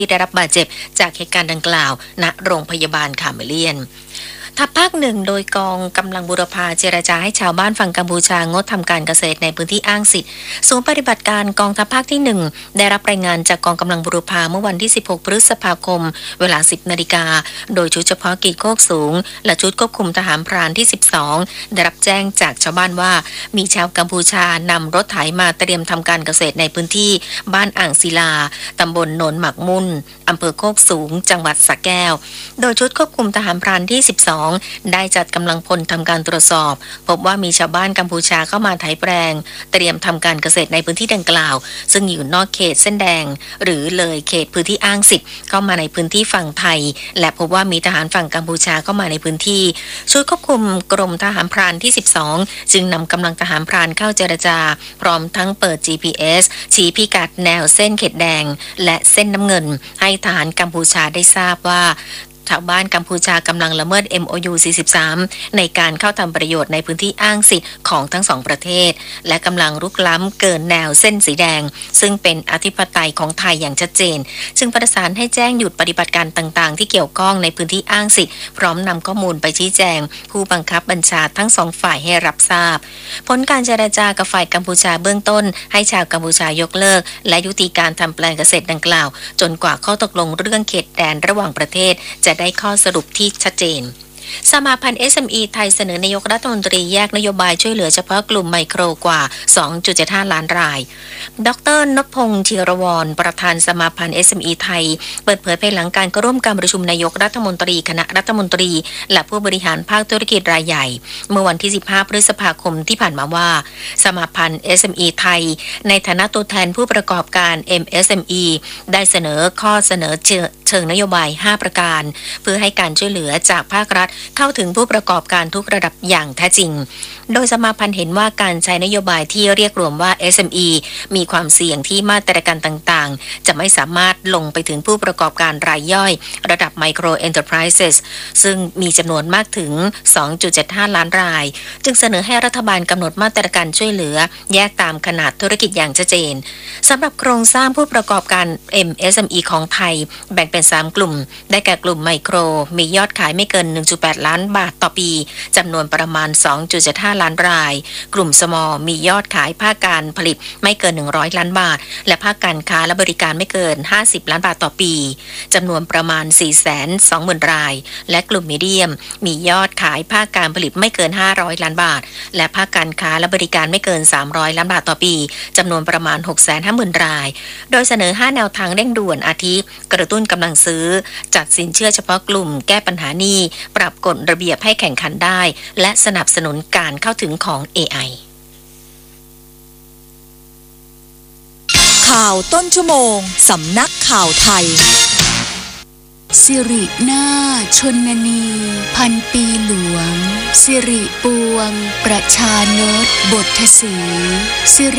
ที่ได้รับบาดเจ็บจากเหตุการณ์ดังกล่าวณโรงพยาบาลคาเมเลียนทัพภาคหนึ่งโดยกองกำลังบูรพาเจรจาให้ชาวบ้านฝั่งกัมพูชางดทำการเกษตรในพื้นที่อ้างสิทธิ์ศูนย์ปฏิบัติการกองทัพภาคที่1ได้รับรายงานจากกองกำลังบูรพาเมื่อวันที่16พฤษภาคมเวลา 10 นาฬิกาโดยชุดเฉพาะกิจโคกสูงและชุดควบคุมทหารพรานที่12ได้รับแจ้งจากชาวบ้านว่ามีชาวกัมพูชานำรถไถมาเตรียมทำการเกษตรในพื้นที่บ้านอ่างศิลาตำบลโนนหมักมุ่นอำเภอโคกสูงจังหวัดสระแก้วโดยชุดควบคุมทหารพรานที่12ได้จัดกำลังพลทำการตรวจสอบพบว่ามีชาวบ้านกัมพูชาเข้ามาไถแปลงเตรียมทำการเกษตรในพื้นที่ดังกล่าวซึ่งอยู่นอกเขตเส้นแดงหรือเลยเขตพื้นที่อ้างสิทธิ์เข้ามาในพื้นที่ฝั่งไทยและพบว่ามีทหารฝั่งกัมพูชาเข้ามาในพื้นที่ชุดควบคุมกรมทหารพรานที่12จึงนำกำลังทหารพรานเข้าเจรจาพร้อมทั้งเปิด GPS ชี้พิกัดแนวเส้นเขตแดงและเส้นน้ำเงินให้ทหารกัมพูชาได้ทราบว่าชาวบ้านกัมพูชากำลังละเมิด MOU 43ในการเข้าทำประโยชน์ในพื้นที่อ้างสิทธิ์ของทั้งสองประเทศและกำลังรุกล้ำเกินแนวเส้นสีแดงซึ่งเป็นอธิปไตยของไทยอย่างชัดเจนจึงประสานให้แจ้งหยุดปฏิบัติการต่างๆที่เกี่ยวข้องในพื้นที่อ้างสิทธิ์พร้อมนำข้อมูลไปชี้แจงผู้บังคับบัญชาทั้งสองฝ่ายให้รับทราบผลการเจรจากับฝ่ายกัมพูชาเบื้องต้นให้ชาวกัมพูชายกเลิกและยุติการทำแปลงเกษตรดังกล่าวจนกว่าข้อตกลงเรื่องเขตแดนระหว่างประเทศจะได้ข้อสรุปที่ชัดเจนสมาพันธ์ SME ไทยเสนอนายกรัฐมนตรีแยกนโยบายช่วยเหลือเฉพาะกลุ่มไมโครกว่า 2.75 ล้านรายดร.นพพงษ์ธีรวรประธานสมาพันธ์ SME ไทยเปิดเผยภายหลังการเข้าร่วมการประชุมนายกรัฐมนตรีคณะรัฐมนตรีและผู้บริหารภาคธุรกิจรายใหญ่เมื่อวันที่15พฤษภาคมที่ผ่านมาว่าสมาพันธ์ SME ไทยในฐานะตัวแทนผู้ประกอบการ MSME ได้เสนอข้อเสนอเชิงนโยบาย5ประการเพื่อให้การช่วยเหลือจากภาครัฐเข้าถึงผู้ประกอบการทุกระดับอย่างแท้จริงโดยสมาพันธ์เห็นว่าการใช้นโยบายที่เรียกรวมว่า SME มีความเสี่ยงที่มาตรการต่างๆจะไม่สามารถลงไปถึงผู้ประกอบการรายย่อยระดับ Micro Enterprises ซึ่งมีจำนวนมากถึง 2.75 ล้านรายจึงเสนอให้รัฐบาลกำหนดมาตรการช่วยเหลือแยกตามขนาดธุรกิจอย่างชัดเจนสำหรับโครงสร้างผู้ประกอบการ MSME ของไทยแบ่งเป็น3กลุ่มได้แก่กลุ่มไมโครมียอดขายไม่เกิน 1.8 ล้านบาทต่อปีจำนวนประมาณ 2.75 ล้านรายกลุ่มสมอลมียอดขายภาคการผลิตไม่เกิน100ล้านบาทและภาคการค้าและบริการไม่เกิน50ล้านบาทต่อปีจำนวนประมาณ 420,000 รายและกลุ่มมีเดียมมียอดขายภาคการผลิตไม่เกิน500ล้านบาทและภาคการค้าและบริการไม่เกิน300ล้านบาทต่อปีจำนวนประมาณ 650,000 รายโดยเสนอ5แนวทางเร่งด่วนอาทิกระตุ้นกำลังซื้อจัดสินเชื่อเฉพาะกลุ่มแก้ปัญหาหนี้ปรับกฎระเบียบให้แข่งขันได้และสนับสนุนการเข้าถึงของ AI ข่าวต้นชั่วโมงสำนักข่าวไทยสิรินาชนนีพันปีหลวงสิริปวงประชานตบทศรีสิริ